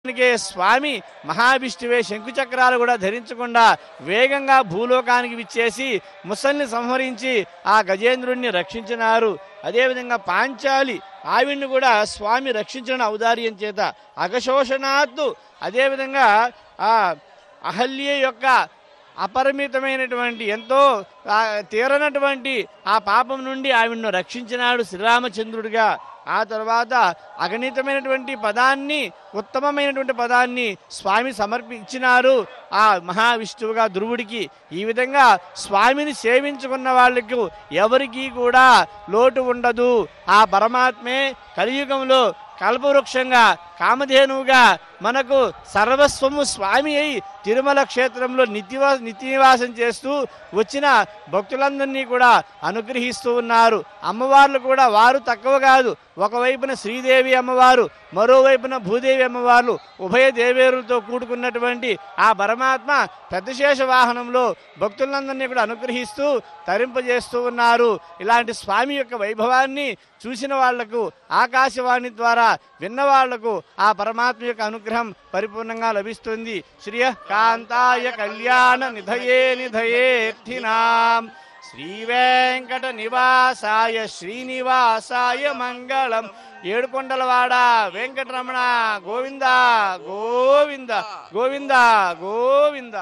స్వామి మహావిష్ణువే శంకుచక్రాలు కూడా ధరించకుండా వేగంగా భూలోకానికి విచ్చేసి ముసల్ని సంహరించి ఆ గజేంద్రుణ్ణి రక్షించినారు. అదేవిధంగా పాంచాలి ఆవిడ్ని కూడా స్వామి రక్షించిన ఔదార్యం చేత అఘశోషణాత్తు. అదేవిధంగా ఆ అహల్య యొక్క అపరిమితమైనటువంటి ఎంతో తీరనటువంటి ఆ పాపం నుండి ఆవిడ్ను రక్షించినాడు శ్రీరామచంద్రుడిగా. ఆ తర్వాత అగణితమైనటువంటి పదాన్ని, ఉత్తమమైనటువంటి పదాన్ని స్వామి సమర్పించినారు ఆ మహావిష్ణువుగా ధ్రువుడికి. ఈ విధంగా స్వామిని సేవించుకున్న వాళ్ళకు ఎవరికీ కూడా లోటు ఉండదు. ఆ పరమాత్మే కలియుగంలో కల్పవృక్షంగా కామధేనువుగా మనకు సర్వస్వము స్వామి అయి తిరుమల క్షేత్రంలో నిత్యనివాసం చేస్తూ వచ్చిన భక్తులందరినీ కూడా అనుగ్రహిస్తూ ఉన్నారు. అమ్మవార్లు కూడా వారు తక్కువ కాదు. ఒకవైపున శ్రీదేవి అమ్మవారు, మరోవైపున భూదేవి అమ్మవార్లు, ఉభయ దేవేరులతో కూడుకున్నటువంటి ఆ పరమాత్మ పెద్దశేష వాహనంలో భక్తులందరినీ కూడా అనుగ్రహిస్తూ తరింపజేస్తూ ఉన్నారు. ఇలాంటి స్వామి యొక్క వైభవాన్ని చూసిన వాళ్లకు, ఆకాశవాణి ద్వారా విన్న వాళ్లకు ఆ పరమాత్మ యొక్క అనుగ్రహం పరిపూర్ణంగా లభిస్తుంది. శ్రియ కాంతాయ కళ్యాణ నిధయే నిధయేర్థినాం శ్రీ వెంకట నివాసాయ శ్రీనివాసాయ మంగళం. ఏడుకొండలవాడ వెంకటరమణ గోవింద గోవింద గోవింద గోవింద.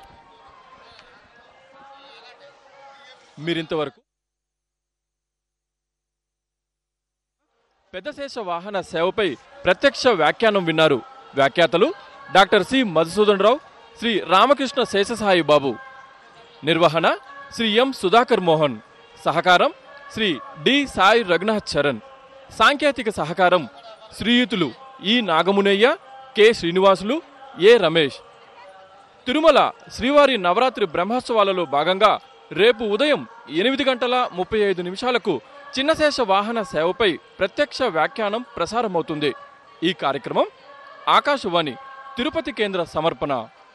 మీరింతవరకు పెద్దశేష వాహన సేవపై ప్రత్యక్ష వ్యాఖ్యానం విన్నారు. వ్యాఖ్యాతలు డాక్టర్ సి మధుసూదన్ రావు, శ్రీ రామకృష్ణ శేషసాయి బాబు. నిర్వహణ శ్రీ ఎం సుధాకర్ మోహన్. సహకారం శ్రీ డి సాయి రఘునాథ్ చరణ్. సాంకేతిక సహకారం శ్రీయుతులు ఈ నాగమునయ్య, కె శ్రీనివాసులు, ఏ రమేష్. తిరుమల శ్రీవారి నవరాత్రి బ్రహ్మోత్సవాలలో భాగంగా రేపు ఉదయం 8:35 చిన్నశేష వాహన సేవపై ప్రత్యక్ష వ్యాఖ్యానం ప్రసారమవుతుంది. ఈ కార్యక్రమం ఆకాశవాణి తిరుపతి కేంద్ర సమర్పణ.